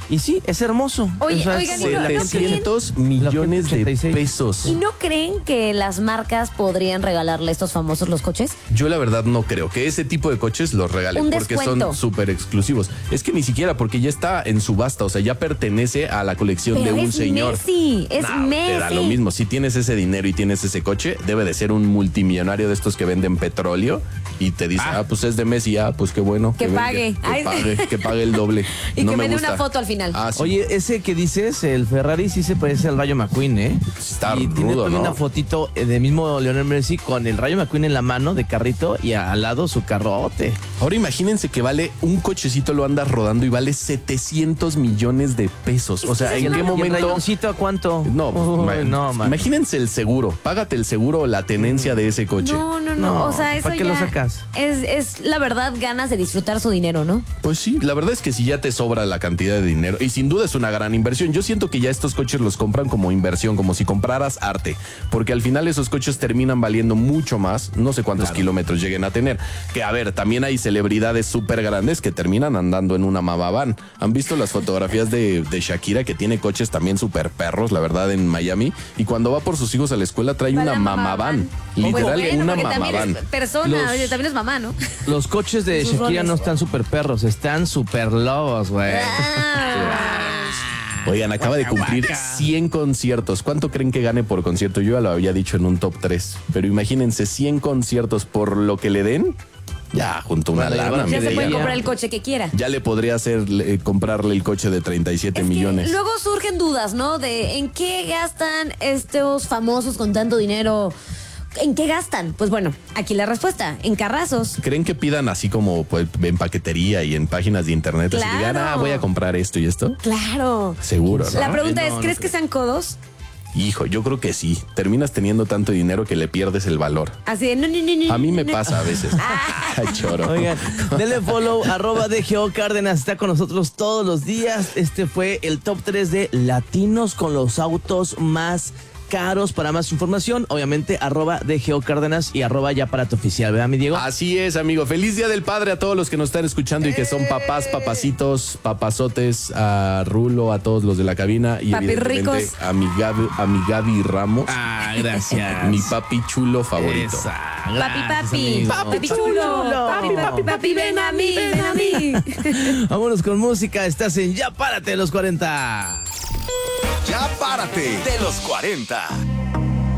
Y sí, es hermoso. Oye, O sea, oigan, es- ¿y no- la no gente- 700 millones de 86. pesos. ¿Y no creen que las marcas podrían regalarle a estos famosos los coches? Yo la verdad no creo que ese tipo de coches los regalen Un porque descuento. son súper exclusivos. Es que ni siquiera porque ya está en subasta, o sea, ya pertenece a la colección Pero de un es señor. Messi, es Nah, Messi. te da lo mismo. Si tienes ese dinero y tienes ese coche, debe de ser un multimillonario de estos que venden petróleo y te dice, pues es de Messi, pues qué bueno. Que venga, pague. Ay. que pague el doble. Y No que me me dé gusta. una foto al final. Ah, sí. Oye, ese que dices, el Ferrari sí se parece al Rayo McQueen, ¿eh? Está y tiene rudo, también ¿no? una fotito del mismo Lionel Messi con el Rayo McQueen en la mano de carrito y al lado su carrote. Ahora imagínense que vale un cochecito, lo andas rodando y vale 700 millones de pesos. O sea, ¿en qué ¿Y el momento? rayoncito a cuánto? No, Uy, no, man. imagínense el seguro. Págate el seguro o la tenencia de ese coche. No, No, o sea, eso ¿para qué ya lo sacas? Es la verdad ganas de disfrutar su dinero, ¿no? Pues sí, la verdad es que si ya te sobra la cantidad de dinero, y sin duda es una gran inversión. Yo siento que ya estos coches los compran como inversión, como si compraras arte, porque al final esos coches terminan valiendo mucho más, no sé cuántos kilómetros lleguen a tener. Que a ver, también hay celebridades súper grandes que terminan andando en una mamaván. ¿Han visto las fotografías de Shakira que tiene coches también súper perros, la verdad, en Miami? Y cuando va por sus hijos a la escuela trae Va una la mamaván. Pues Literal, bueno, una porque también mamaván. es persona, Los- oye, también es mamá, ¿no? Los coches de Sus Shakira roles. no están súper perros, están súper lobos, güey. Oigan, acaba de cumplir 100 conciertos. ¿Cuánto creen que gane por concierto? Yo ya lo había dicho en un top 3. Pero imagínense, 100 conciertos por lo que le den. Ya, junto a una Bueno, lana, ya Ya mire, se puede ya. comprar el coche que quiera. Ya le podría hacer comprarle el coche de 37 Es que millones. luego surgen dudas, ¿no? De en qué gastan estos famosos con tanto dinero. ¿En qué gastan? Pues bueno, aquí la respuesta, en carrazos. ¿Creen que pidan así como pues, en paquetería y en páginas de internet? Así que digan, Claro. voy a comprar esto y esto. Claro. Seguro, ¿no? La pregunta No, es, no ¿crees creo. que sean codos? Hijo, yo creo que sí. Terminas teniendo tanto dinero que le pierdes el valor. Así de, no. A mí me no. pasa a veces. Ay, choro. Oigan, denle follow, @DGO Cárdenas está con nosotros todos los días. Este fue el top 3 de latinos con los autos más caros. Para más información, obviamente, @DGO Cárdenas y @YaParate Oficial, ¿verdad, mi Diego? Así es, amigo. Feliz Día del Padre a todos los que nos están escuchando y que son papás, papacitos, papazotes, a Rulo, a todos los de la cabina y Papi evidentemente ricos. a mi Gaby Ramos, Gracias. mi papi chulo favorito. Papi. Papi chulo. Papi, ven a mí, ven a mí. Vámonos con música. Estás en Ya Párate de los 40. Ya párate de los 40.